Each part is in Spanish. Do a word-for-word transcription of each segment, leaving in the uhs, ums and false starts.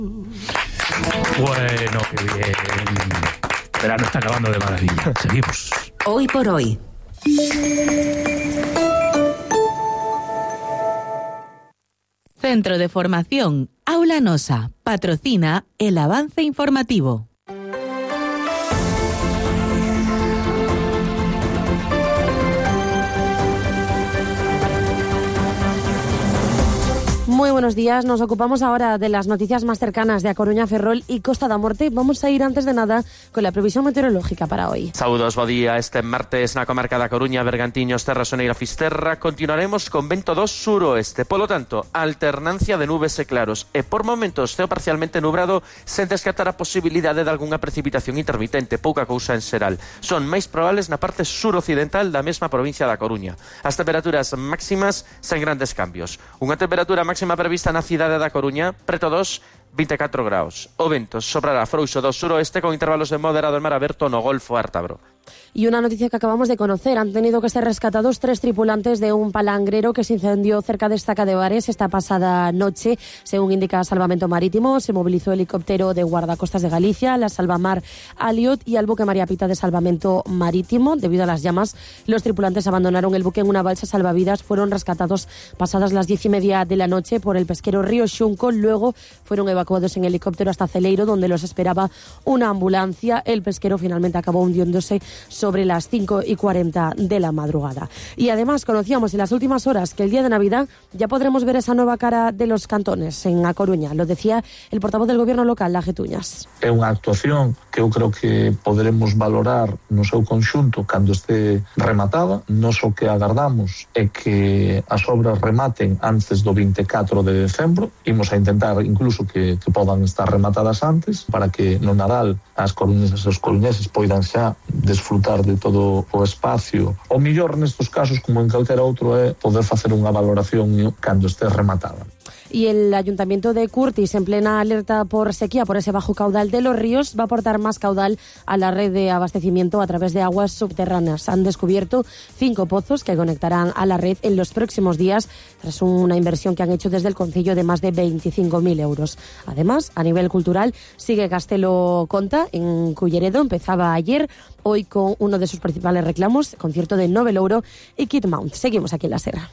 Bueno, qué bien. El verano está acabando de maravilla. Seguimos. Hoy por hoy. Centro de Formación Aula Nosa patrocina el avance informativo. Muy buenos días, nos ocupamos ahora de las noticias más cercanas de A Coruña, Ferrol y Costa da Morte. Vamos a ir antes de nada con la previsión meteorológica para hoy. Saúdos, bo día. Este martes na comarca da Coruña, Bergantiños, Terra Soneira, Fisterra continuaremos con vento do suroeste. Polo tanto, alternancia de nubes e claros e por momentos ceo parcialmente nubrado sen descartar a posibilidade de algunha precipitación intermitente, pouca cousa en xeral. Son máis probables na parte suroccidental da mesma provincia da Coruña. As temperaturas máximas sen grandes cambios. Unha temperatura máxima prevista na cidade da Coruña, preto dos vinte e catro graus. O vento soprará frouxo do suroeste con intervalos de moderado en mar aberto no Golfo Ártabro. Y una noticia que acabamos de conocer, han tenido que ser rescatados tres tripulantes de un palangrero que se incendió cerca de Estaca de Bares esta pasada noche. Según indica Salvamento Marítimo, se movilizó el helicóptero de Guardacostas de Galicia, la Salvamar Aliot y al buque María Pita de Salvamento Marítimo. Debido a las llamas, los tripulantes abandonaron el buque en una balsa salvavidas. Fueron rescatados pasadas las diez y media de la noche por el pesquero Río Xunco. Luego fueron evacuados en helicóptero hasta Celeiro, donde los esperaba una ambulancia. El pesquero finalmente acabó hundiéndose sobre las cinco y cuarenta de la madrugada. Y además conocíamos en las últimas horas que el día de Navidad ya podremos ver esa nueva cara de los cantones en A Coruña. Lo decía el portavoz del gobierno local, Laje Tuñas. É unha actuación que eu creo que poderemos valorar no seu conxunto cando este rematada. Nos o que agardamos é que as obras rematen antes do vinte e catro de decembro. Imos a intentar incluso que, que podan estar rematadas antes para que no Nadal as coruñesas e os coruñeses poidan xa desfrutar de todo o espacio. O millor nestes casos, como en calquera outro, é poder facer unha valoración cando este rematada. Y el Ayuntamiento de Curtis, en plena alerta por sequía por ese bajo caudal de los ríos, va a aportar más caudal a la red de abastecimiento a través de aguas subterráneas. Han descubierto cinco pozos que conectarán a la red en los próximos días, tras una inversión que han hecho desde el Concello de más de veinticinco mil euros. Además, a nivel cultural, sigue Castelo Conta en Culleredo. Empezaba ayer, hoy con uno de sus principales reclamos, concierto de Nove Louro y Kid Mount. Seguimos aquí en la Serra.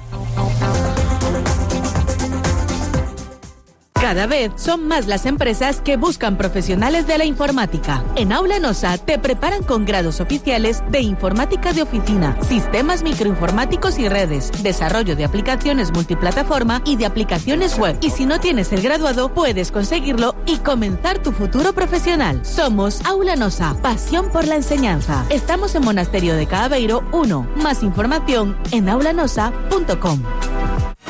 Cada vez son más las empresas que buscan profesionales de la informática. En Aula Nosa te preparan con grados oficiales de informática de oficina, sistemas microinformáticos y redes, desarrollo de aplicaciones multiplataforma y de aplicaciones web. Y si no tienes el graduado, puedes conseguirlo y comenzar tu futuro profesional. Somos Aula Nosa, pasión por la enseñanza. Estamos en Monasterio de Caaveiro uno. Más información en aula nosa punto com.